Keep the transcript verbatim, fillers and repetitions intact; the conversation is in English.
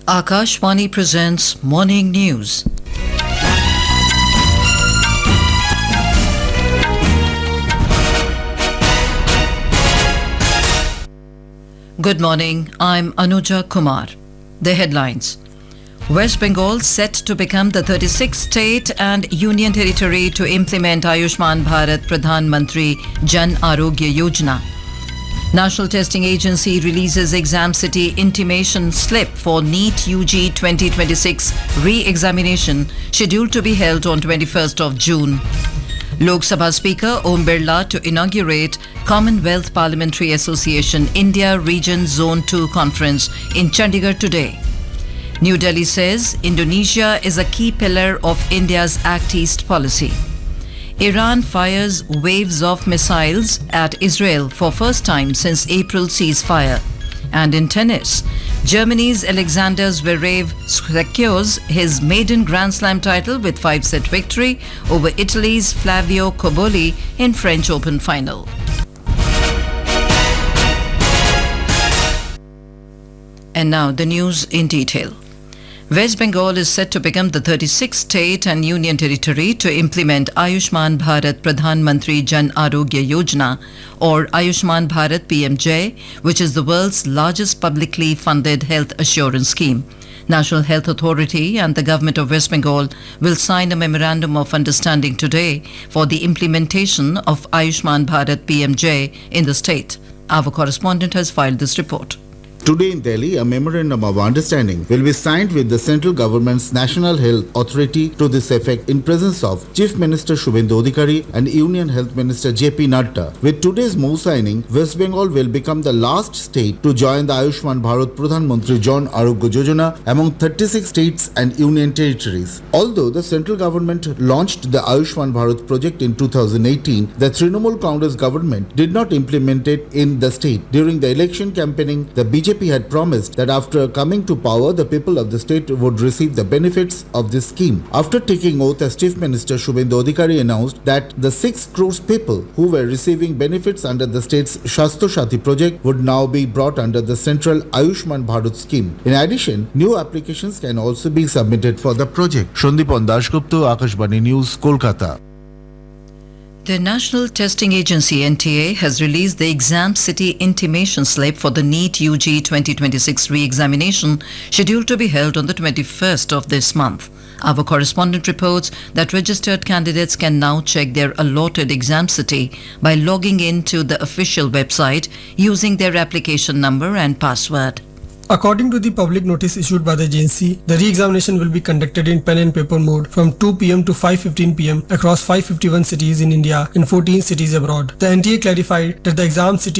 Akashvani presents Morning News. Good morning, I'm Anuja Kumar. The headlines. West Bengal set to become the thirty-sixth state and union territory to implement Ayushman Bharat Pradhan Mantri Jan Arogya Yojana. National Testing Agency releases Exam City intimation slip for NEET U G twenty twenty-six re-examination scheduled to be held on twenty-first of June. Lok Sabha Speaker Om Birla to inaugurate Commonwealth Parliamentary Association India Region Zone two Conference in Chandigarh today. New Delhi says Indonesia is a key pillar of India's Act East policy. Iran fires waves of missiles at Israel for first time since April ceasefire. And in tennis, Germany's Alexander Zverev secures his maiden Grand Slam title with five-set victory over Italy's Flavio Cobolli in French Open final. And now the news in detail. West Bengal is set to become the thirty-sixth state and union territory to implement Ayushman Bharat Pradhan Mantri Jan Arogya Yojana, or Ayushman Bharat P M J, which is the world's largest publicly funded health assurance scheme. National Health Authority and the Government of West Bengal will sign a memorandum of understanding today for the implementation of Ayushman Bharat P M J in the state. Our correspondent has filed this report. Today in Delhi, a memorandum of understanding will be signed with the central government's National Health Authority to this effect in presence of Chief Minister Shubhendu Adhikari and Union Health Minister J P Nadda. With today's M O U signing, West Bengal will become the last state to join the Ayushman Bharat Pradhan Mantri Jan Arogya Yojana among thirty-six states and union territories. Although the central government launched the Ayushman Bharat project in two thousand eighteen, the Trinamool Congress government did not implement it in the state. During the election campaigning, the B J P had promised that after coming to power, the people of the state would receive the benefits of this scheme. After taking oath as Chief Minister, Shubhendu Adhikari announced that the six crores people who were receiving benefits under the state's Shastro Shati project would now be brought under the central Ayushman Bharat scheme. In addition, new applications can also be submitted for the project. Shandipon Dashgupta, Akashvani News, Kolkata. The National Testing Agency N T A has released the Exam City intimation slip for the NEET U G twenty twenty-six re-examination scheduled to be held on the twenty-first of this month. Our correspondent reports that registered candidates can now check their allotted exam city by logging in to the official website using their application number and password. According to the public notice issued by the agency, the re-examination will be conducted in pen and paper mode from two p m to five fifteen p m across five hundred fifty-one cities in India and fourteen cities abroad. The N T A clarified that the exam city